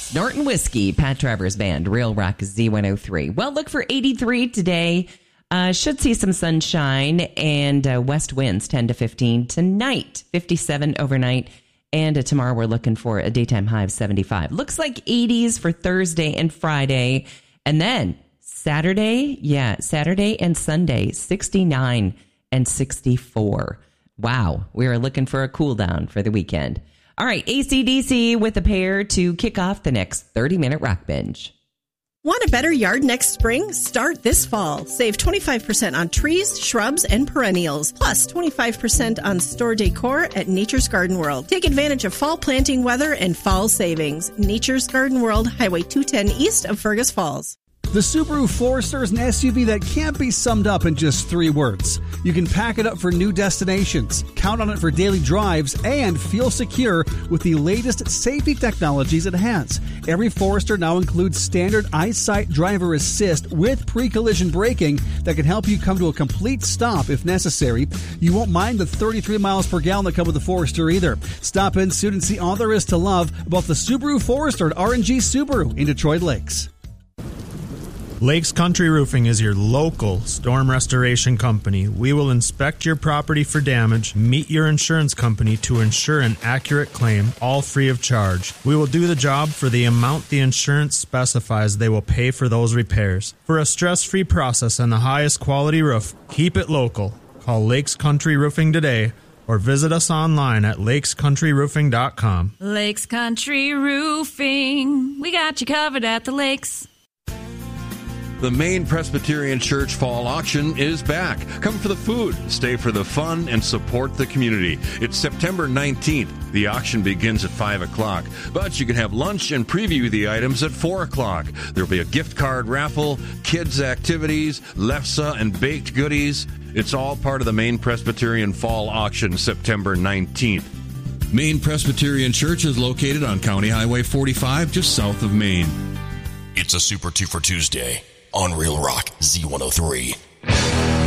Norton Whiskey, Pat Travers Band, Real Rock Z103. Well, look for 83 today. Should see some sunshine and west winds 10 to 15 tonight, 57 overnight. And tomorrow we're looking for a daytime high of 75. Looks like 80s for Thursday and Friday. And then Saturday and Sunday, 69 and 64. Wow, we are looking for a cool down for the weekend. All right, AC/DC with a pair to kick off the next 30-minute rock binge. Want a better yard next spring? Start this fall. Save 25% on trees, shrubs, and perennials, plus 25% on store decor at Nature's Garden World. Take advantage of fall planting weather and fall savings. Nature's Garden World, Highway 210 east of Fergus Falls. The Subaru Forester is an SUV that can't be summed up in just 3 words. You can pack it up for new destinations, count on it for daily drives, and feel secure with the latest safety technologies it has. Every Forester now includes standard EyeSight driver assist with pre-collision braking that can help you come to a complete stop if necessary. You won't mind the 33 miles per gallon that come with the Forester either. Stop in soon and see all there is to love about the Subaru Forester at R&G Subaru in Detroit Lakes. Lakes Country Roofing is your local storm restoration company. We will inspect your property for damage, meet your insurance company to ensure an accurate claim, all free of charge. We will do the job for the amount the insurance specifies they will pay for those repairs. For a stress-free process and the highest quality roof, keep it local. Call Lakes Country Roofing today or visit us online at lakescountryroofing.com. Lakes Country Roofing. We got you covered at the lakes. The Maine Presbyterian Church Fall Auction is back. Come for the food, stay for the fun, and support the community. It's September 19th. The auction begins at 5 o'clock, but you can have lunch and preview the items at 4 o'clock. There'll be a gift card raffle, kids' activities, lefse, and baked goodies. It's all part of the Maine Presbyterian Fall Auction, September 19th. Maine Presbyterian Church is located on County Highway 45, just south of Maine. It's a Super 2 for Tuesday on Real Rock Z103.